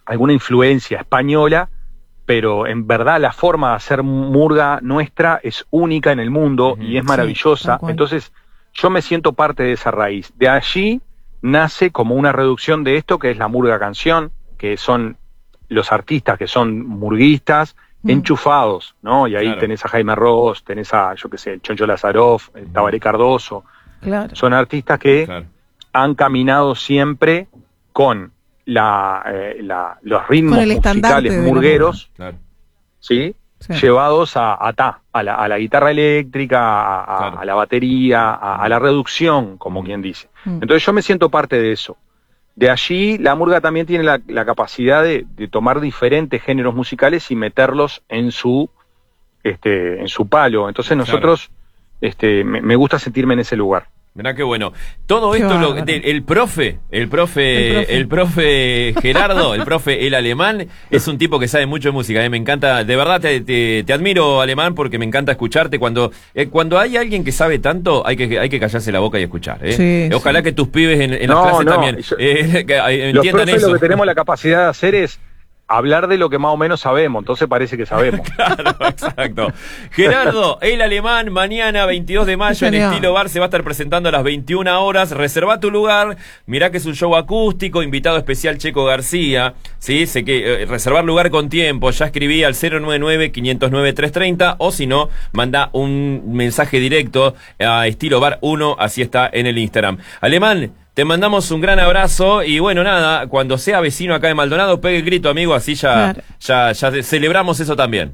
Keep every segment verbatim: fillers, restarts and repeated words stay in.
alguna influencia española, pero en verdad la forma de hacer murga nuestra es única en el mundo uh-huh. y es maravillosa. Sí, entonces yo me siento parte de esa raíz. De allí nace como una reducción de esto que es la murga canción, que son los artistas que son murguistas uh-huh. enchufados, ¿no? Y ahí claro. tenés a Jaime Ross, tenés a, yo qué sé, el Choncho Lazaroff, el Tabaré Cardoso. Claro. Son artistas que claro. han caminado siempre con La, eh, la, los ritmos musicales murgueros, claro. ¿sí? Sí. llevados a, a, ta, a, la, a la guitarra eléctrica, a, a, claro. a la batería, a, a la reducción, como mm. quien dice. Mm. Entonces yo me siento parte de eso. De allí la murga también tiene la, la capacidad de, de tomar diferentes géneros musicales y meterlos en su, este, en su palo. Entonces nosotros, claro. este, me, me gusta sentirme en ese lugar. Mirá qué bueno. Todo esto, lo, de, el profe, el profe, el profe, el profe Gerardo, el profe el alemán, es un tipo que sabe mucho de música. ¿eh? Me encanta, de verdad te, te, te admiro, alemán, porque me encanta escucharte. Cuando eh, cuando hay alguien que sabe tanto, hay que hay que callarse la boca y escuchar. ¿eh? Sí, Ojalá sí. que tus pibes en, en no, las clases no, también yo, eh, que, eh, los entiendan profes eso. Lo que tenemos la capacidad de hacer es hablar de lo que más o menos sabemos, entonces parece que sabemos. Claro, exacto. Gerardo, el alemán, mañana veintidós de mayo en Estilo Bar se va a estar presentando a las veintiuna horas. Reserva tu lugar, mirá que es un show acústico, invitado especial Checo García, ¿sí? Sé que eh, reservar lugar con tiempo, ya escribí al cero nueve nueve, quinientos nueve, trescientos treinta o si no, manda un mensaje directo a Estilo Bar uno, así está en el Instagram. Alemán, te mandamos un gran abrazo y bueno, nada, cuando sea vecino acá de Maldonado, pegue el grito, amigo, así ya, claro. ya, ya celebramos eso también.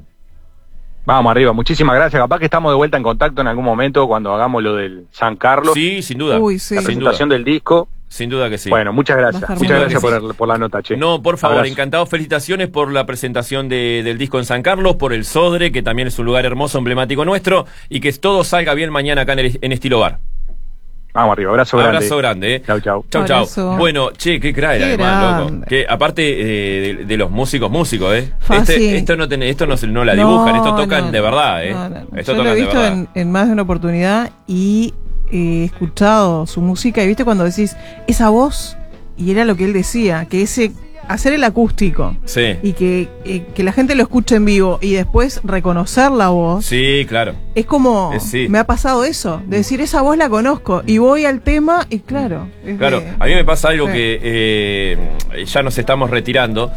Vamos arriba, muchísimas gracias. Capaz que estamos de vuelta en contacto en algún momento cuando hagamos lo del San Carlos. Sí, sin duda. Uy, sí. La presentación del disco. Sin duda que sí. Bueno, muchas gracias. Muchas gracias por, el, por la nota, che. No, por favor, abrazo. Encantado. Felicitaciones por la presentación de, del disco en San Carlos, por el Sodre, que también es un lugar hermoso, emblemático nuestro, y que todo salga bien mañana acá en, el, en Estilo Bar. Vamos arriba, abrazo grande. Abrazo grande, eh. Chau, chau. Chau, chau. Abrazo. Bueno, che, qué crack era, además, loco. Que aparte eh, de, de los músicos, músicos, eh. Este, esto no ten, esto no, no la dibujan, no, esto tocan no, de verdad, eh. No, no, no. Esto Yo tocan lo he visto de en, en más de una oportunidad y he escuchado su música y viste cuando decís esa voz, y era lo que él decía, que ese hacer el acústico sí. y que, eh, que la gente lo escuche en vivo y después reconocer la voz. Sí, claro. Es como, eh, sí. me ha pasado eso, de decir esa voz la conozco y voy al tema y claro. Es claro, de, a mí me pasa algo sí. que eh, ya nos estamos retirando,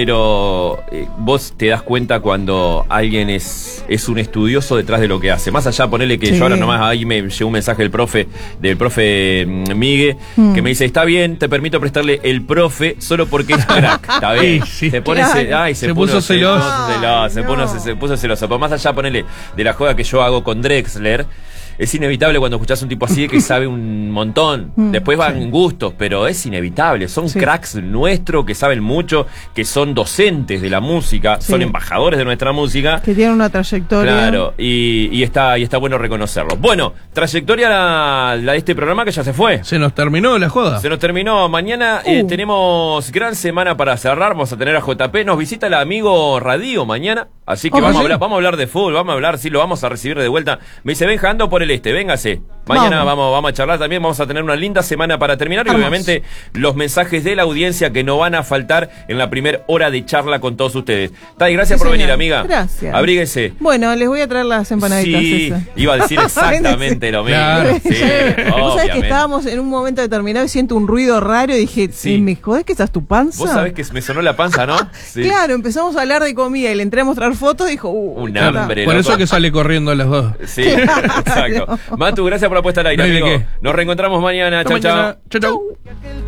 pero eh, vos te das cuenta cuando alguien es, es un estudioso detrás de lo que hace. Más allá, ponele que sí. yo ahora nomás, ahí me llegó un mensaje del profe, del profe Migue, mm. que me dice, está bien, te permito prestarle el profe solo porque es crack, está bien. Sí, sí. Se pone Claro. ce, ay, se, se puso, puso celoso. Se, celoso, se, no. puso, se, se puso celoso. Pero más allá, ponele, de la joda que yo hago con Drexler, es inevitable cuando escuchás un tipo así que sabe un montón. Después van sí. gustos, pero es inevitable. Son sí. cracks nuestros que saben mucho, que son docentes de la música, sí. son embajadores de nuestra música. Que tienen una trayectoria. Claro, y, y, está, y está bueno reconocerlo. Bueno, trayectoria la, la de este programa que ya se fue. Se nos terminó la joda. Se nos terminó. Mañana uh. eh, tenemos gran semana para cerrar. Vamos a tener a J P. Nos visita el amigo Radio mañana. Así que oh, vamos, ¿sí? a hablar, vamos a hablar de fútbol, vamos a hablar, sí, lo vamos a recibir de vuelta. Me dice, Benja, ando por el este, véngase. Mañana vamos. Vamos, vamos a charlar también, vamos a tener una linda semana para terminar. Vamos. Y obviamente los mensajes de la audiencia que no van a faltar en la primera hora de charla con todos ustedes. Tai, gracias sí, por señor. venir, amiga. Gracias. Abríguese. Bueno, les voy a traer las empanaditas. Sí, esas. Iba a decir exactamente lo mismo. Claro. Sí, vos sabés que estábamos en un momento determinado y siento un ruido raro y dije, sí. ¿me jodés que esa es tu panza? Vos sabés que me sonó la panza, ¿no? Sí. Claro, empezamos a hablar de comida y le entré a mostrar fotos y dijo, uh, un hambre. Por eso que sale corriendo a las dos. Sí, exacto. Matu, gracias por la puesta al aire, no amigo. Nos reencontramos mañana. Chau, chau. Chau, chau.